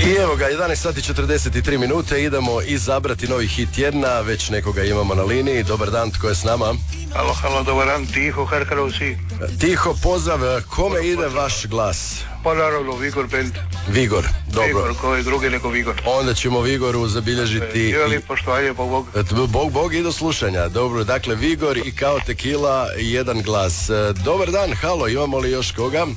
I evo ga, 11 sati 43 minute, idemo izabrati novi hit tjedna, već nekoga imamo na liniji. Dobar dan, tko je s nama? Halo, dobar dan, Tiho, Harkarovci. Tiho, pozdrav, kome ide vaš glas? Pa naravno, Vigor Band. Vigor, dobro. Vigor, koji drugi nego Vigor. Onda ćemo Vigoru zabilježiti... Želim poštovanje, Bog. Bog i do slušanja. Dobro, dakle, Vigor i Kao Tekila, jedan glas. Dobar dan, halo, imamo li još koga?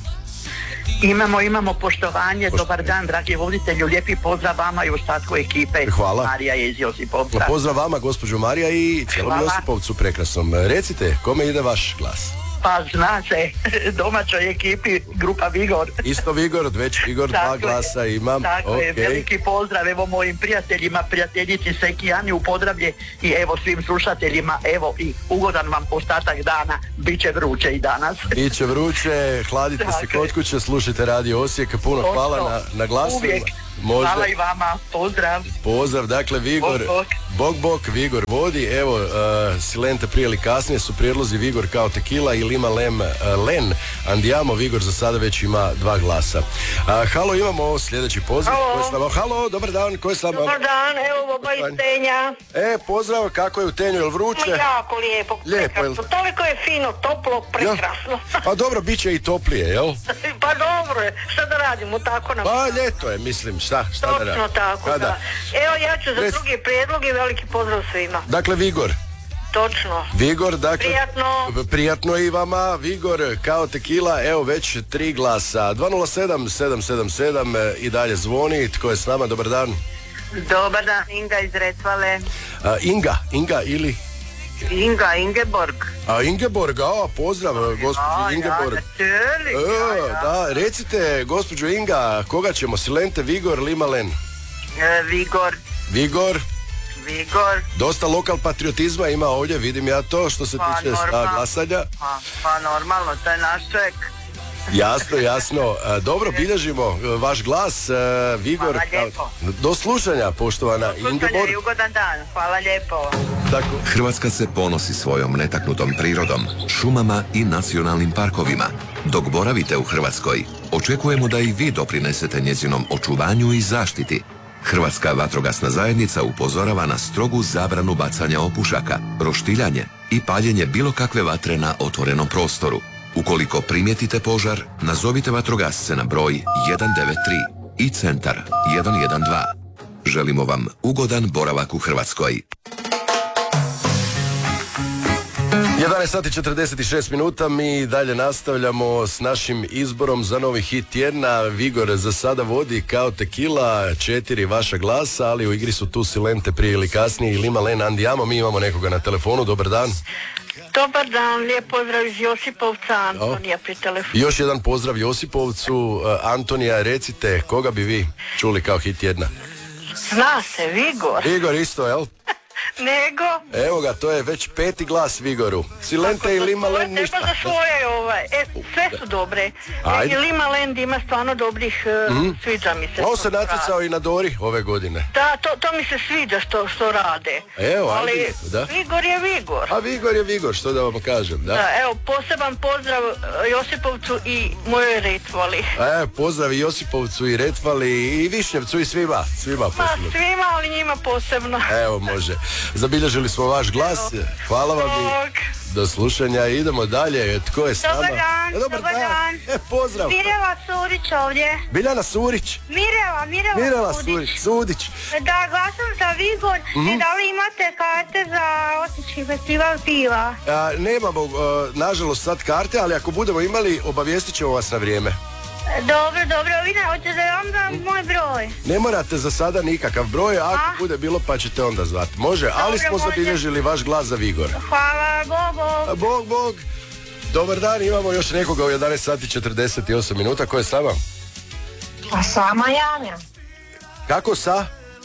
Imamo poštovanje, dobar dan dragi voditelju, lijepi pozdrav vama i ostatku ekipe. Hvala. Marija je iz Josipovca. Pozdrav vama, gospođo Marija, i cijelom Josipovcu prekrasnom. Recite, kome ide vaš glas? Pa zna se, domaćoj ekipi, grupa Vigor. Isto Vigor, već Vigor, dva glasa imam. Tako je, veliki pozdrav evo mojim prijateljima, prijateljici Seki Ani u Podravlje i evo svim slušateljima, evo i ugodan vam ostatak dana, bit će vruće i danas. Biće vruće, hladite se kod kuće, slušajte Radio Osijek, puno hvala na glasu. Uvijek. Hvala i vama, pozdrav. Pozdrav, dakle Vigor, Bog, Vigor vodi, evo, Silente prije ili kasnije su prijedlozi Vigor Kao Tekila i Lima Len, Andiamo, Vigor za sada već ima dva glasa. Halo, imamo sljedeći poziv. Halo, dobar dan, ko je s nama? Dobar dan, evo Boba iz Tenja. Pozdrav, kako je u Tenju, je li vruće? Jako lijepo, prekrasno, toliko je fino, toplo, prekrasno. Pa dobro, bit će i toplije, jel? Pa dobro je, šta da radimo, tako nam. Pa ljeto je, mislim, šta da radimo? Točno tako, da. Evo ja ću za drugi prijedlog i veliki pozdrav svima. Dakle, Vigor. Točno. Vigor, dakle, prijatno i vama, Vigor Kao Tekila, evo već 3 glasa. 207-777 i dalje zvoni, tko je s nama, dobar dan. Dobar dan, Inga iz Retvale. Inga ili? Ingeborg. Ingeborg, pozdrav gospođo Ingeborg. Da, recite gospođo Inga, koga ćemo, Silente, Vigor, Lima Len? Vigor. Dosta lokal patriotizma ima ovdje, vidim ja to što se tiče glasanja. Pa normalno, to je naš čovjek. Jasno. Dobro, bilježimo vaš glas, Vigor. Hvala lijepo. Do slušanja, poštovana Ingeborg. Ugodan dan, hvala lijepo. Hrvatska se ponosi svojom netaknutom prirodom, šumama i nacionalnim parkovima. Dok boravite u Hrvatskoj, očekujemo da i vi doprinesete njezinom očuvanju i zaštiti. Hrvatska vatrogasna zajednica upozorava na strogu zabranu bacanja opušaka, roštiljanje i paljenje bilo kakve vatre na otvorenom prostoru. Ukoliko primijetite požar, nazovite vatrogasce na broj 193 i centar 112. Želimo vam ugodan boravak u Hrvatskoj. 11 sati 46 minuta, mi dalje nastavljamo s našim izborom za novi hit tjedna. Vigor za sada vodi Kao Tekila, 4 vaša glasa, ali u igri su tu Silente prije ili kasnije i Lima Len, Andiamo. Mi imamo nekoga na telefonu, dobar dan. Dobar dan, lijep pozdrav iz Josipovca, Antonija pri telefonu. Još jedan pozdrav Josipovcu. Antonija, recite, koga bi vi čuli kao hit tjedna? Zna se, Vigor. Vigor isto, jel? Nego? Evo ga, to je već 5. glas Vigoru. Silente i Lima Len ništa. Treba za svoje sve su dobre. I Lima Len ima stvarno dobrih, sviđa mi se. On se natjecao i na Dori ove godine. Da, to mi se sviđa što rade. Evo, ali da. Vigor je Vigor. A Vigor je Vigor, što da vam kažem, da? Da, evo, poseban pozdrav Josipovcu i mojoj Retvali. Pozdrav i Josipovcu i Retvali i Višnjevcu i svima posebno. Pa svima, ali njima posebno. Evo, može. Zabilježili smo vaš glas, hvala vam i do slušanja. Idemo dalje, tko je s nama? Dobar dan. Pozdrav. Mirela Surić ovdje. Biljana Surić. Mirela Sudić. Da, glasam za Vigor. Da li imate karte za Osječki festival piva? Nemamo, nažalost, sad karte, ali ako budemo imali, obavijestit ćemo vas na vrijeme. Dobro, vi hoćete da vam dam moj broj? Ne morate za sada nikakav broj, ako bude bilo pa ćete onda zvati. Može, ali smo zabilježili vaš glas za Vigor. Hvala, Bog. Dobar dan, imamo još nekoga u 11 sati 48 minuta. Ko je s nama? A sama je Anja. Kako sa?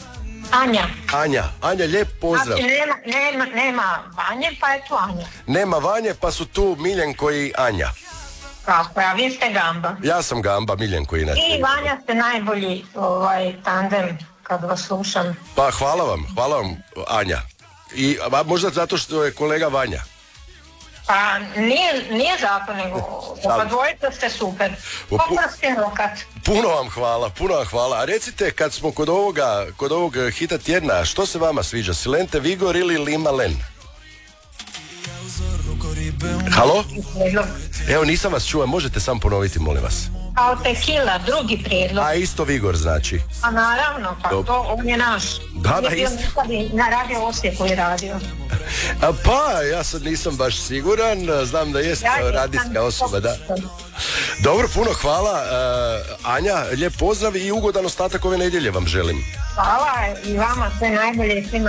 Anja, lijep pozdrav. Znači nema Vanje, pa je tu Anja. Nema Vanje, pa su tu Miljenko i Anja. Kako, a vi ste Gamba. Ja sam Gamba, Miljenko inače. I Vanja ste najbolji tandem kad vas slušam. Pa hvala vam Anja. I možda zato što je kolega Vanja. Pa nije zakon, nego oba dvojica ste super. Poprosti rokat. Puno vam hvala. A recite, kad smo kod ovog hita tjedna, što se vama sviđa? Silente Vigor ili Lima Len? Halo? Evo, nisam vas čuo, možete sam ponoviti, molim vas. Kao Tequila, drugi prijedlog. A isto Vigor znači? A naravno, pa to on je naš. Da, isto. Na Radio Osijeku je radio. Pa, ja sad nisam baš siguran, znam da jest radijska osoba, da. Dobro, puno hvala. Anja, lijep pozdrav i ugodan ostatak ove nedjelje vam želim. Hvala i vama sve najbolje svima.